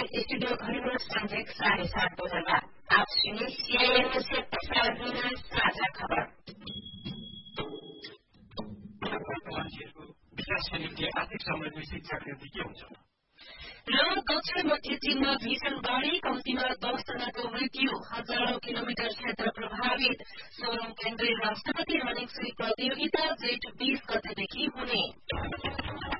Studio घरेलू संझेक 7:30 बजेमा आप सुनिए सीआईएन से प्रसारित हुने साझा खबर। मान्छेहरूको विकासका निम्ति आर्थिक समृद्धि शिक्षा कृति के हुन्छ र दक्षिण मध्य चीनमा भीषण बाढ़ी कम्तीमा 10 जनाको मृत्यु हजारौं किलोमिटर क्षेत्र प्रभावित 16औं केन्द्रीय राष्ट्रपति रनिङ सुई प्रतियोगिता जेठ 20 गतेदेखि हुने